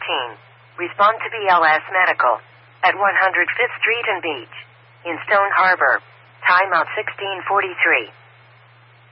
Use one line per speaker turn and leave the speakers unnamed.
Respond to BLS Medical. At 105th Street and Beach. In Stone Harbor. Timeout 16:43.